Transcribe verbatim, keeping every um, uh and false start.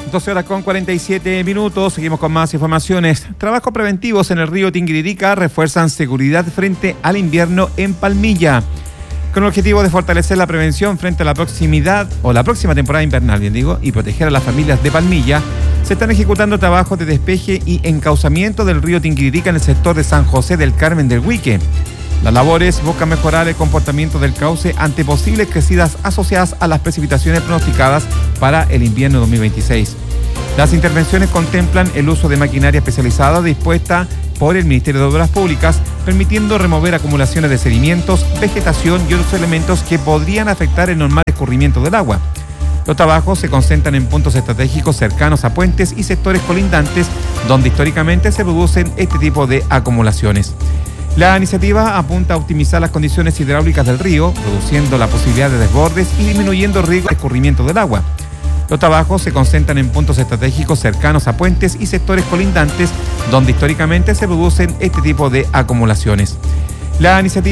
doce horas con cuarenta y siete minutos, seguimos con más informaciones. Trabajos preventivos en el río Tinguiririca refuerzan seguridad frente al invierno en Palmilla. Con el objetivo de fortalecer la prevención frente a la proximidad o la próxima temporada invernal, bien digo, y proteger a las familias de Palmilla, se están ejecutando trabajos de despeje y encauzamiento del río Tinguiririca en el sector de San José del Carmen del Huique. Las labores buscan mejorar el comportamiento del cauce ante posibles crecidas asociadas a las precipitaciones pronosticadas para el invierno dos mil veintiséis. Las intervenciones contemplan el uso de maquinaria especializada dispuesta por el Ministerio de Obras Públicas, permitiendo remover acumulaciones de sedimentos, vegetación y otros elementos que podrían afectar el normal escurrimiento del agua. Los trabajos se concentran en puntos estratégicos cercanos a puentes y sectores colindantes, donde históricamente se producen este tipo de acumulaciones. La iniciativa apunta a optimizar las condiciones hidráulicas del río, reduciendo la posibilidad de desbordes y disminuyendo el riesgo de escurrimiento del agua. Los trabajos se concentran en puntos estratégicos cercanos a puentes y sectores colindantes, donde históricamente se producen este tipo de acumulaciones. La iniciativa